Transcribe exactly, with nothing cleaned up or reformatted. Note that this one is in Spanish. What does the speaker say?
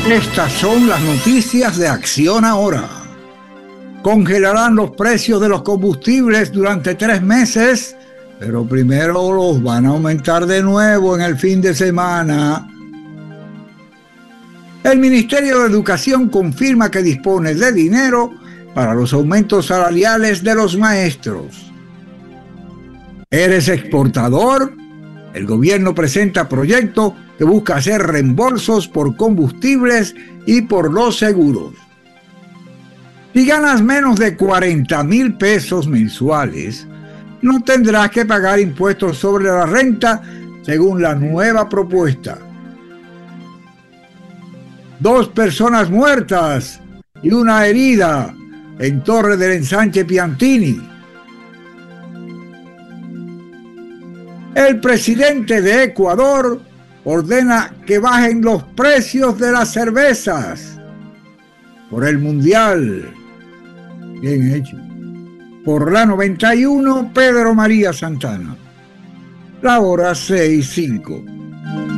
Estas son las noticias de Acción Ahora. Congelarán los precios de los combustibles durante tres meses, pero primero los van a aumentar de nuevo en el fin de semana. El Ministerio de Educación confirma que dispone de dinero para los aumentos salariales de los maestros. ¿Eres exportador? El gobierno presenta proyecto que busca hacer reembolsos por combustibles y por los seguros. Si ganas menos de cuarenta mil pesos mensuales, no tendrás que pagar impuestos sobre la renta según la nueva propuesta. Dos personas muertas y una herida en Torre del Ensanche Piantini. El presidente de Ecuador ordena que bajen los precios de las cervezas por el Mundial. Bien hecho. Por la noventa y uno, Pedro María Santana. La hora seis cinco.